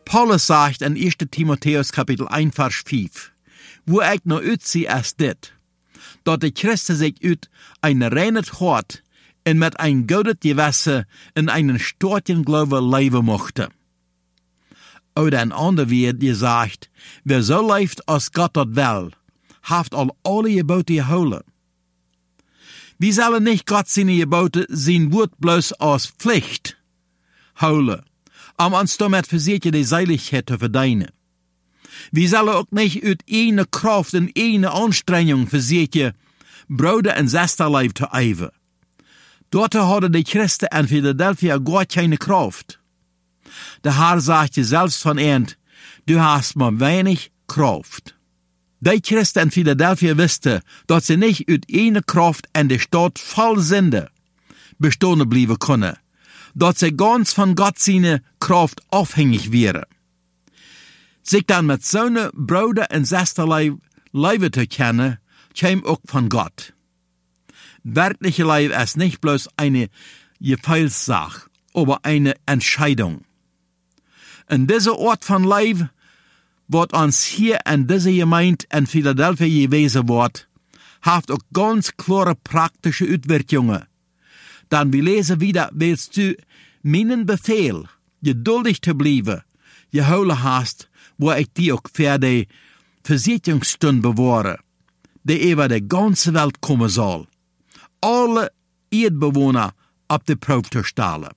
Paulus sagt in 1. Timotheus Kapitel 1, Vers 5, wo ich noch uitzie als dit, dat de Christen sich uit ein reines Hort und mit ein gutes Gewässer in einen starken Glaube leben mochte. Oder ein ander wird gesagt, wer so leeft als Gott dat will, haft al alle Gebote gehouden. Wie sollen nicht Gott seine Gebote sein Wort bloß als Pflicht houden, um uns damit versichern, die Seiligkeit zu verdienen? Wie sollen auch nicht uit eine Kraft und eine Anstrengung versichern, Brüder und Schwesterleib zu eiven? Dort hadden die Christen in Philadelphia gar keine Kraft. Der Herr sagte selbst von ihnen, du hast maar wenig Kraft. Die Christen in Philadelphia wisten, dass sie nicht uit eine Kraft in der Stadt voll Sünde bestehen bleiben können, dass sie ganz von Gott seine Kraft abhängig wären. Sich dann mit seinen Brüder und Schwesterleib leben zu kennen, käme auch von Gott. Wirkliche Leib ist nicht bloß eine Gefühlssache, aber eine Entscheidung. In dieser Ort von Leib, was uns hier in dieser Gemeinde in Philadelphia gewesen wird, hat auch ganz klare praktische Auswirkungen. Dann wir lesen wieder, willst du meinen Befehl, geduldig zu bleiben, gehouden hast, wo ich die auch für die Versicherungsstunde bewahre, die über die ganze Welt kommen soll. Alle Erdbewohner auf die Probe zu stellen.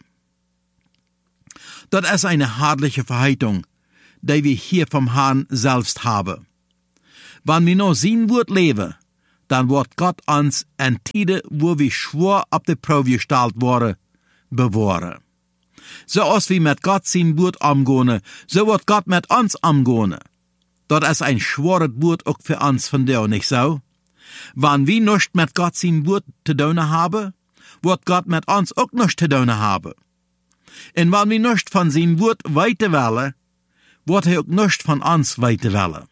Das ist eine herrliche Verheißung, die wir hier vom Herrn selbst haben. Wenn wir noch sein Wort leben, dann wird Gott uns in Tide, wo wir schwor auf die Probe gestellt worden, bewahren. So als wir mit Gott sein Wort umgehen, so wird Gott mit uns umgehen. Das ist ein schweres Wort auch für uns von dir, nicht so? Wenn wir nichts mit Gott sein Wort zu tun haben, wird Gott mit uns auch nichts zu tun haben. Und wenn wir nichts von sein Wort weiter wollen, wird er auch nichts von uns weiter wollen.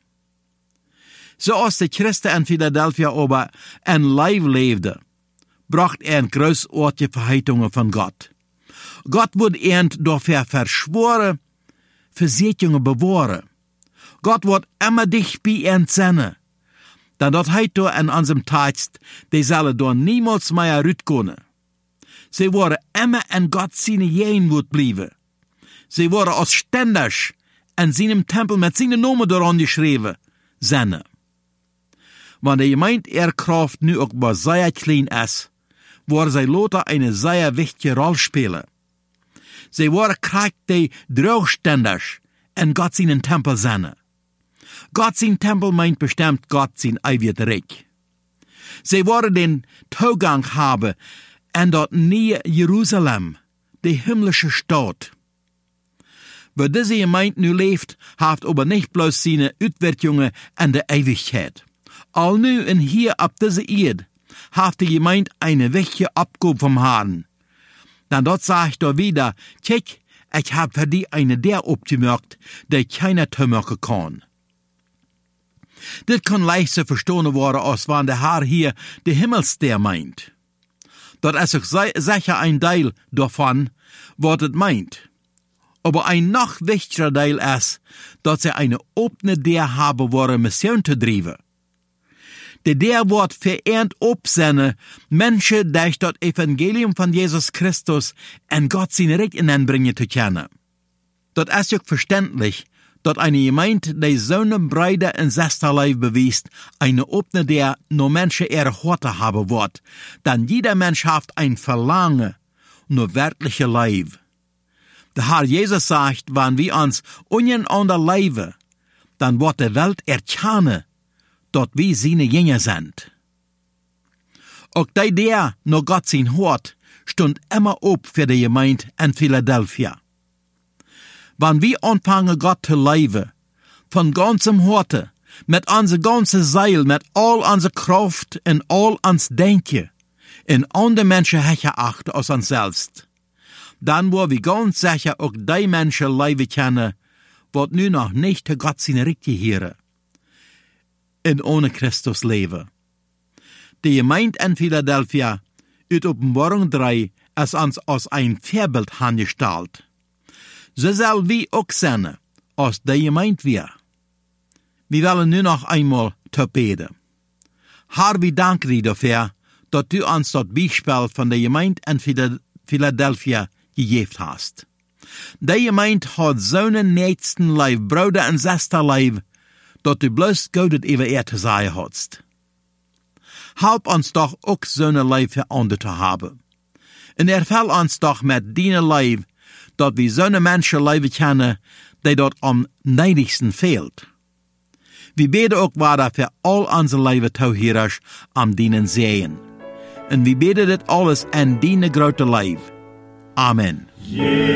So als die Christen in Philadelphia aber ein Leib lebten, bracht er ein großartige Verheißungen von Gott. Gott wird ihn dafür verschworen, Versicherungen bewahren. Gott wird immer dich bei ihn sein. Denn dort heißt in unserem Text, die sollen dort niemals mehr rauskommen. Sie wollen immer in Gott seine Jenwut bleiben. Sie wollen als ständig in seinem Tempel mit seinem Namen daran geschrieben sein. Wenn die Gemeinde ihre Kraft nu auch bei sehr klein ist, wollen sie lauter eine sehr wichtige Rolle spielen. Sie wollen Kraft, die drohständig in Gott seinen Tempel sein. Gott sein Tempel meint bestimmt Gott sein ewiges Reich. Sie wollen den Zugang haben in dort neue Jerusalem, die himmlische Stadt. Wo diese Gemeinde nu lebt, hat aber nicht bloß seine Auswirkungen in der Ewigkeit. All nu und hier ab dieser Erde hat die Gemeinde eine wichtige Abgabe vom Herrn. Dann dort sagt er wieder, kijk, ich hab für die eine der abgemerkt, die keiner tümerken kann. Das kann leicht zu verstehen werden, als wenn der Herr hier die Himmelsster meint. Das ist auch sicher ein Teil davon, was es meint. Aber ein noch wichtiger Teil ist, dass sie eine offene der haben, ihre Mission zu treiben. Der wird verehrt obsende Menschen durch das Evangelium von Jesus Christus in Gott sein Recht hineinbringen zu können. Das ist auch verständlich, dass eine Gemeinde, die so eine Brüder und Schwesterleib beweist, eine offene der nur Menschen ihre Horte haben wird, denn jeder Mensch hat ein Verlangen, nur wirkliche Leib. Der Herr Jesus sagt, wenn wir uns untereinander leben, dann wird die Welt erkennen, dass wir seine Jünger sind. Auch der noch Gott sein Hort, stund immer ob für die Gemeinde in Philadelphia. Wenn wir anfangen, Gott zu leben, von ganzem Horte, mit unser ganze Seil, mit all unserer Kraft und all uns Denken, in andere Menschen hecher achten als uns selbst, dann wo wir ganz sicher auch die Menschen leben können, wat nu noch nicht zu Gott seine Rechte hören, und ohne Christus leben. Die Gemeinde in Philadelphia, uit Offenbarung 3, ist uns als ein Vorbild angestellt. So soll wir auch sein, als die gemeint wir. Wir wollen nu noch einmal beten. Herr, wir danken dir dafür, dass du uns das Beispiel von der Gemeinde in Philadelphia gegeben hast. Die Gemeinde hat so einen nächsten Leib, Bruder und Schwester Leib, dass du bloß Gott über ihr zu sagen hast. Help uns doch auch so eine Leib für andere zu haben. Und erfüll uns doch mit deiner Leib, dass wir so eine Menschen leben können, die dort am neidigsten fehlt. Wir beten auch weiter für all unsere Leben Tauhirers am Dienen sehen. Und wir beten das alles in deine große Leib. Amen.